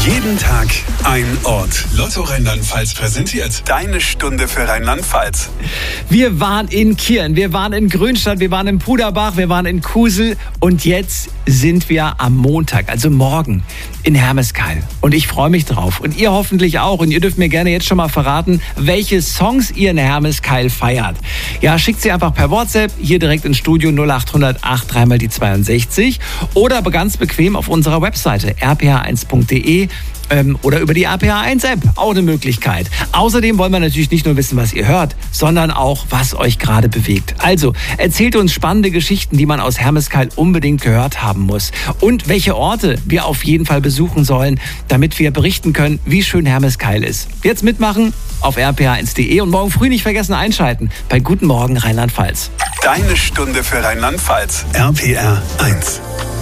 Jeden Tag ein Ort. Lotto Rheinland-Pfalz präsentiert deine Stunde für Rheinland-Pfalz. Wir waren in Kirn, wir waren in Grünstadt, wir waren in Puderbach, wir waren in Kusel und jetzt sind wir am Montag, also morgen, in Hermeskeil. Und ich freue mich drauf und ihr hoffentlich auch. Und ihr dürft mir gerne jetzt schon mal verraten, welche Songs ihr in Hermeskeil feiert. Ja, schickt sie einfach per WhatsApp hier direkt ins Studio 0800 83 mal die 62 oder ganz bequem auf unserer Webseite rph1.de. Oder über die RPH1-App, auch eine Möglichkeit. Außerdem wollen wir natürlich nicht nur wissen, was ihr hört, sondern auch, was euch gerade bewegt. Also, erzählt uns spannende Geschichten, die man aus Hermeskeil unbedingt gehört haben muss. Und welche Orte wir auf jeden Fall besuchen sollen, damit wir berichten können, wie schön Hermeskeil ist. Jetzt mitmachen auf rph1.de und morgen früh nicht vergessen einschalten bei Guten Morgen Rheinland-Pfalz. Deine Stunde für Rheinland-Pfalz. RPR 1.